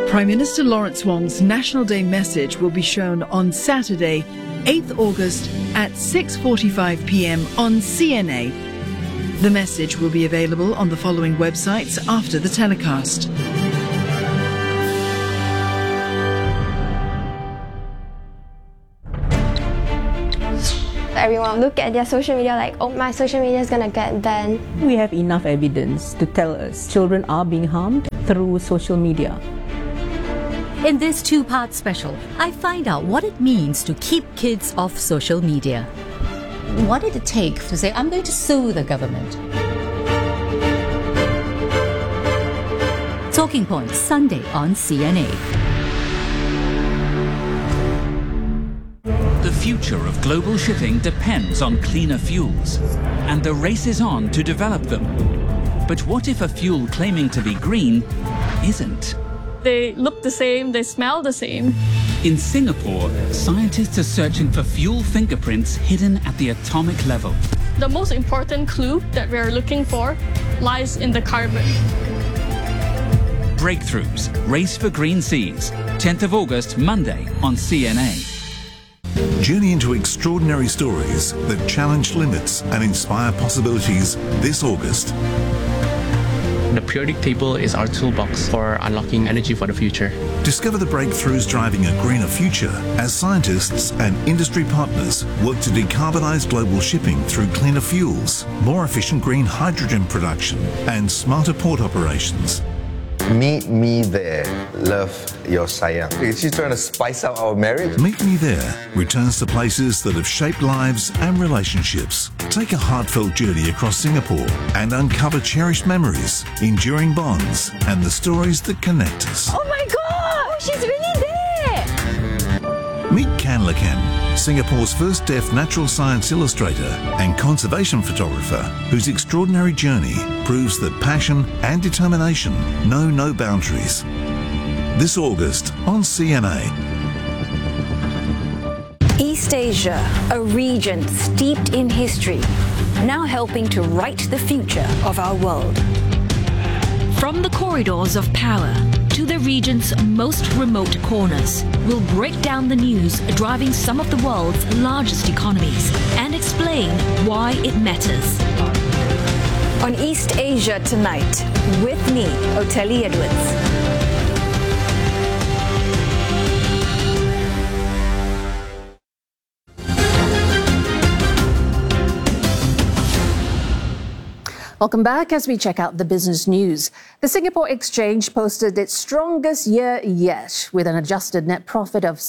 Prime Minister Lawrence Wong's National Day message will be shown on Saturday, 8th August at 6:45 p.m. on CNA. The message will be available on the following websites after the telecast. Everyone look at their social media like, oh, my social media is gonna get banned. We have enough evidence to tell us children are being harmed through social media. In this two-part special, I find out what it means to keep kids off social media. What did it take to say, I'm going to sue the government? Talking Points, Sunday on CNA. The future of global shipping depends on cleaner fuels, and the race is on to develop them. But what if a fuel claiming to be green isn't? They look the same, they smell the same. In Singapore, scientists are searching for fuel fingerprints hidden at the atomic level. The most important clue that we're looking for lies in the carbon. Breakthroughs, Race for Green Seas, 10th of August, Monday on CNA. Journey into extraordinary stories that challenge limits and inspire possibilities this August. The periodic table is our toolbox for unlocking energy for the future. Discover the breakthroughs driving a greener future as scientists and industry partners work to decarbonise global shipping through cleaner fuels, more efficient green hydrogen production and smarter port operations. Meet me there. Love, your sayang. Is she trying to spice up our marriage? Meet Me There returns to places that have shaped lives and relationships. Take a heartfelt journey across Singapore and uncover cherished memories, enduring bonds, and the stories that connect us. Oh my God! She's really there! Meet Kan Lakan, Singapore's first deaf natural science illustrator and conservation photographer, whose extraordinary journey proves that passion and determination know no boundaries. This August on CNA. East Asia, a region steeped in history, now helping to write the future of our world. From the corridors of power to the region's most remote corners, we'll break down the news driving some of the world's largest economies and explain why it matters. On East Asia Tonight, with me, Oteli Edwards. Welcome back as we check out the business news. The Singapore Exchange posted its strongest year yet with an adjusted net profit of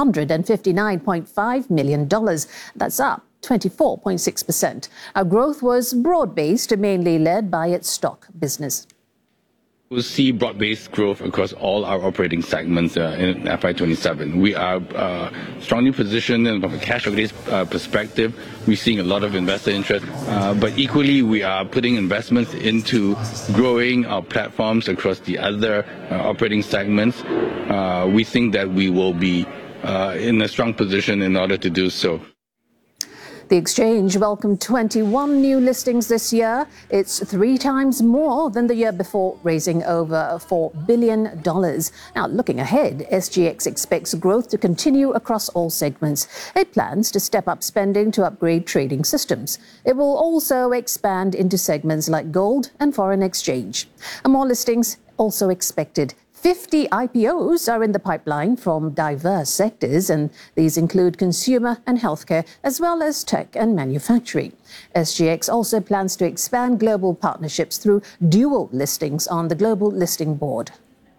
$759.5 million. That's up 24.6%. Our growth was broad-based, mainly led by its stock business. We'll see broad-based growth across all our operating segments in FY27. We are strongly positioned from a cash equities perspective. We're seeing a lot of investor interest, but equally we are putting investments into growing our platforms across the other operating segments. We think that we will be in a strong position in order to do so. The exchange welcomed 21 new listings this year. It's 3 times more than the year before, raising over $4 billion. Now, looking ahead, SGX expects growth to continue across all segments. It plans to step up spending to upgrade trading systems. It will also expand into segments like gold and foreign exchange. And more listings also expected. 50 IPOs are in the pipeline from diverse sectors, and these include consumer and healthcare, as well as tech and manufacturing. SGX also plans to expand global partnerships through dual listings on the Global Listing Board.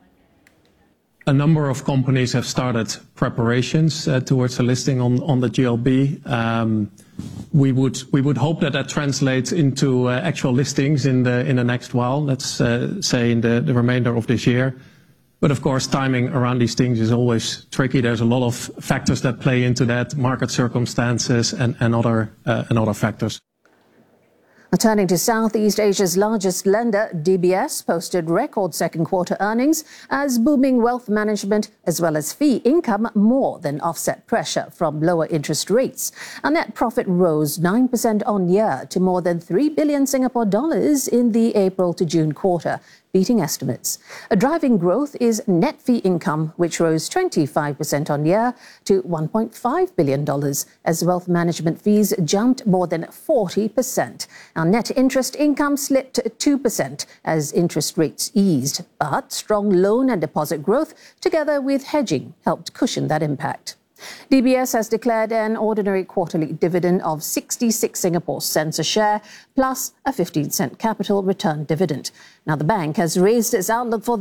A number of companies have started preparations towards a listing on the GLB. We would hope that translates into actual listings in the next while, let's say in the remainder of this year. But of course, timing around these things is always tricky. There's a lot of factors that play into that, market circumstances and other factors. Turning to Southeast Asia's largest lender, DBS posted record second quarter earnings as booming wealth management as well as fee income more than offset pressure from lower interest rates. Our net profit rose 9% on year to more than 3 billion Singapore dollars in the April to June quarter. beating estimates. Driving growth is net fee income, which rose 25% on year to $1.5 billion, as wealth management fees jumped more than 40%. Now, net interest income slipped 2% as interest rates eased, but strong loan and deposit growth, together with hedging, helped cushion that impact. DBS has declared an ordinary quarterly dividend of 66 Singapore cents a share, plus a 15-cent capital return dividend. Now, the bank has raised its outlook for